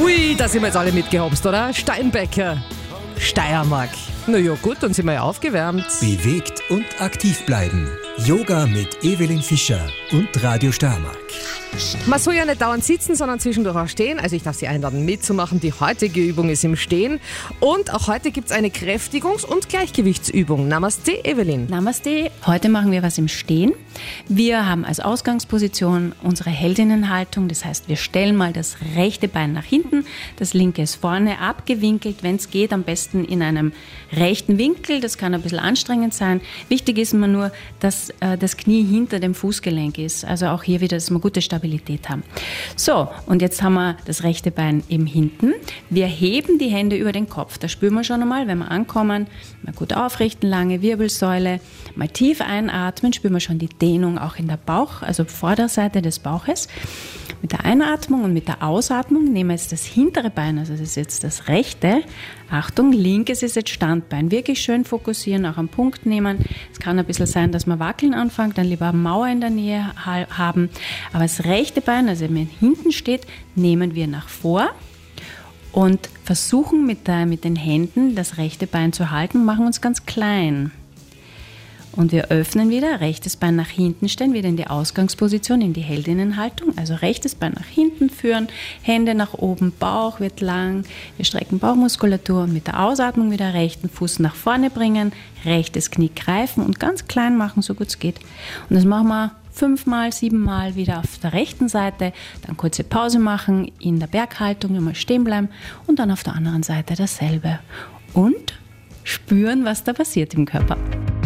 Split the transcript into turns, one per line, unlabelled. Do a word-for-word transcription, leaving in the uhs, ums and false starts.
Ui, da sind wir jetzt alle mitgehopst, oder? Steinbecker, Steiermark. Na ja, gut, dann sind wir ja aufgewärmt.
Bewegt und aktiv bleiben. Yoga mit Evelyn Fischer und Radio Steiermark.
Man soll ja nicht dauernd sitzen, sondern zwischendurch auch stehen. Also ich darf Sie einladen, mitzumachen. Die heutige Übung ist im Stehen. Und auch heute gibt es eine Kräftigungs- und Gleichgewichtsübung. Namaste, Evelyn.
Namaste. Heute machen wir was im Stehen. Wir haben als Ausgangsposition unsere Heldinnenhaltung. Das heißt, wir stellen mal das rechte Bein nach hinten, das linke ist vorne, abgewinkelt. Wenn es geht, am besten in einem rechten Winkel. Das kann ein bisschen anstrengend sein. Wichtig ist immer nur, dass äh, das Knie hinter dem Fußgelenk ist. Also auch hier wieder, dass wir gute Stabilität haben. So, und jetzt haben wir das rechte Bein eben hinten. Wir heben die Hände über den Kopf. Da spüren wir schon einmal, wenn wir ankommen, mal gut aufrichten, lange Wirbelsäule, mal tief einatmen, spüren wir schon die Dehnung auch in der Bauch, also Vorderseite des Bauches. Mit der Einatmung und mit der Ausatmung nehmen wir jetzt das hintere Bein, also das ist jetzt das rechte. Achtung, linkes ist jetzt Standbein. Wirklich schön fokussieren, auch am Punkt nehmen. Es kann ein bisschen sein, dass man wackeln anfängt, dann lieber eine Mauer in der Nähe haben. Aber das rechte Bein, also wenn man hinten steht, nehmen wir nach vor und versuchen mit, der, mit den Händen das rechte Bein zu halten, machen uns ganz klein. Und wir öffnen wieder, rechtes Bein nach hinten stellen, wieder in die Ausgangsposition, in die Heldinnenhaltung. Also rechtes Bein nach hinten führen, Hände nach oben, Bauch wird lang. Wir strecken Bauchmuskulatur und mit der Ausatmung wieder rechten Fuß nach vorne bringen, rechtes Knie greifen und ganz klein machen, so gut es geht. Und das machen wir fünfmal, siebenmal wieder auf der rechten Seite. Dann kurze Pause machen, in der Berghaltung immer stehen bleiben und dann auf der anderen Seite dasselbe. Und spüren, was da passiert im Körper.